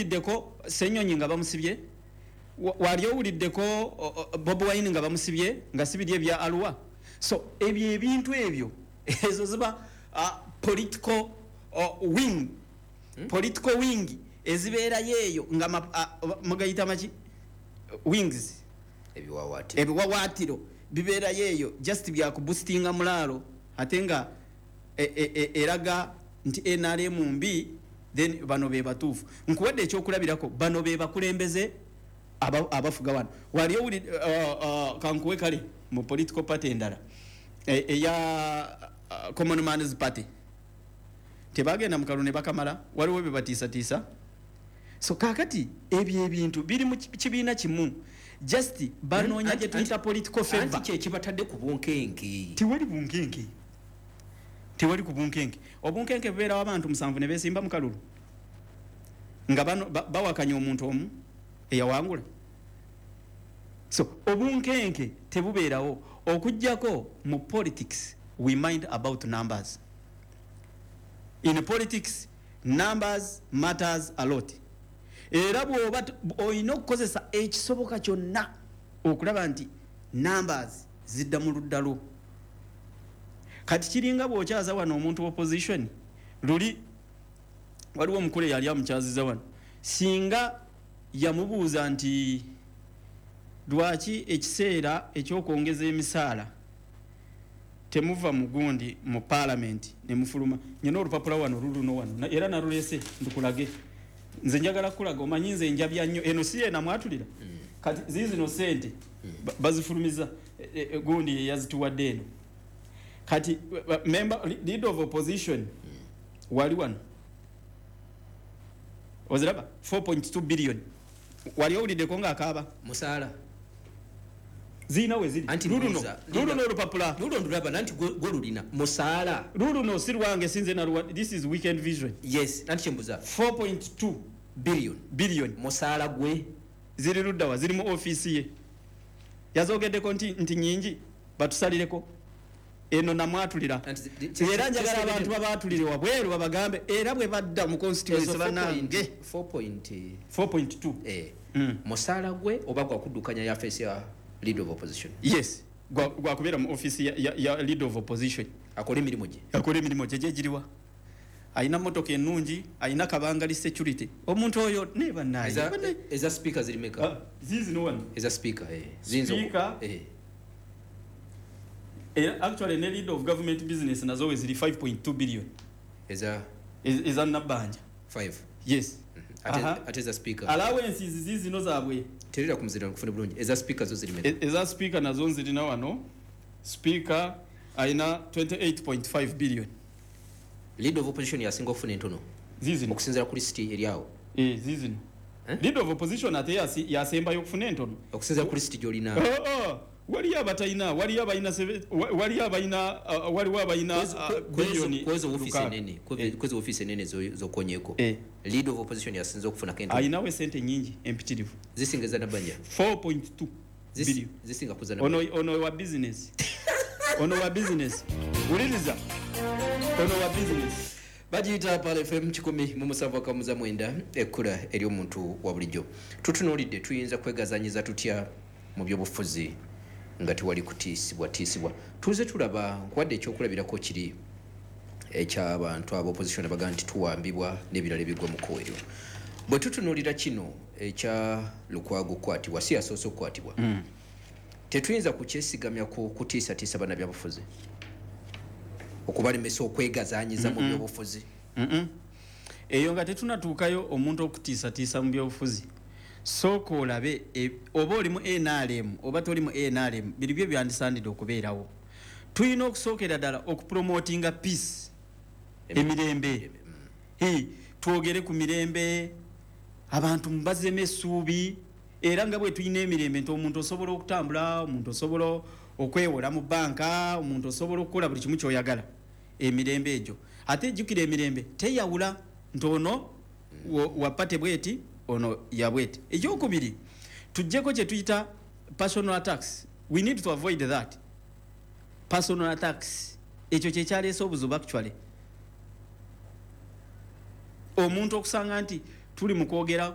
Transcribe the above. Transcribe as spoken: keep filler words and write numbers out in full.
owuliddeko Ssenyonyi nga bamusibye? Wali owuliddeko Bobi Wine nga bamusibye nga sibiri ebya Arua? So ebyo ebintu ebyo ezo ziba uh, political uh, wing hmm? political wing ezibeera yeeyo nga uh, mugayita maki wings ebiwawatiro ebiwawatiro bibeera yeeyo just bya kuboostinga mulalo ate nga e, e, e, eraga nti N R M mbi then bano be batuufu. Nkuwadde ekyokulabirako bano be bakulembeze abafuga wano. Wali owuli uh, uh, kankuwe kale mu political party endala eya e uh, Common Man's Party tebagenda mukalu ne bakamala waliwo be batiisa tiisa. So kakati ebyo ebintu biri mu kibiina kimu just banoonya gye tuyita political favor. Anti kye kibatadde ku bunkenke. Tiwali bunkenke. Tiwali ku bunkenke. Obunkenke bubeerawo abantu musanvu ne beesimba mu kalulu nga bano bawakanya omuntu omu eyawangula. So obunkenke tebubeerawo okujjako mu politics we mind about numbers. In politics numbers matters a lot. Era bw'oba oyina okukozesa ekisoboka kyonna okulaba nti numbers zidda mu luddalo. Kati kiringa bw'okyaza wano omuntu opposition luli waliwo omukule yali amukyaziza wano singa yamubuuza nti lwaki ekiseera ekyokwongeza emisaala temuva mugundi mu parliament ne mufuluma nyina olupapula wano luluno wano era nalulese ndukulage nze njagala kulaga omanyi nze njabya nnyo eno si yena mwatulira mm. Kati zizino sente mm. bazifulumiza e, e, gundi yazituwadde eno kati member leader of opposition mm. wali wano oziraba four point two billion wali owuliddeko nga akaaba musaala zina we ziri luluno luluno olupapula lulo ndulaba nanti golulina musaala luluno si lwange sinze na this is weekend vision. Yes nanti kyembuza four point two billion billion musaala gwe ziri luddawa ziri mu office ye yazogeddeko nti nti nyingi batusalireko eno namwatulira era njagala abantu babatulire wabweru babagambe era bwe badda mu constituency banange four point two eh mm. musaala gwe oba gwa kuddukanya ya face ya leader of opposition. Yes gwa gwa kubera mu office ya, ya, ya leader of opposition akole emirimu gye akole emirimu gye gye giriwa aina motoka ennungi aina kabangali security omuntu oyo ne banaye eza eza speaker ziri meka uh, zizi no one eza speaker eh zinzo speaker eh eh actually ne leader of government business nazo ziri five point two billion eza eza nabanja five. Yes ate ate eza speaker allowances zizi no zabwe terera kumuzira kufuna bulungi eza speaker zo ziri meka eza speaker nazo ziri na wano speaker aina twenty-eight point five billion. Leader of opposition ya single fune ntono zizi okusinzira kuri city eriawo eh zizi eh? Leader of opposition ate yasi yasemba yokufune ntono okusinzira kuri city jolina oh oh wali abatayina wali abayina wali abayina uh, wali wabayina billion kwezo office nene kwezo office nene zo zo konyeko eh. Leader of opposition yasinza okufuna kento aina we sente nyingi empitirivu zisingeza nabanja four point two billion zisinga kuzana ono ono wa business ono wa business uliliza ono wa business bajita pale F M kikumi mu musanvu kamuza mwenda ekula eri omuntu wa bulijjo tutunulidde tuyinza kwegazanyiza tutya mu byobufuzi ngati wali kutisibwa tisibwa tuze tulaba kwadde ekyokulabirako kiri eky'abantu abo opposition baga nti tuwambibwa n'ebirala ebigwa mu kowero bwe tutunulira kino ekya Lukwago kwatibwa si asoso kwatibwa mm. tetuyinza kukyesigamya ku kutiisa tiisa bana byabufuzi okubalemesa okwegazanyiza mu byobufuzi eyo nga tetunatuukayo omuntu okutiisa tiisa mu byobufuzi sooka olabe e, oba oli mu N R M oba toli mu N R M biri byo byandisandide okubeerawo tulina okusookera ddala okupromotinga peace emirembe hey, twogere ku mirembe abantu mbazemu essuubi era nga bwe tulina emirembe nti omuntu osobola okutambula omuntu osobola okwewola mu banka omuntu osobola okukola buli kimu kyoyagala emirembe egyo ate ejjukira emirembe teyawula nti ono wapate bweti ono yabweti ekyokubiri tujjeko kye tuyita personal attacks. We need to avoid that personal attacks. Ekyo kye kyaleese obuzibu actually omuntu okusanga nti tuli mu kwogera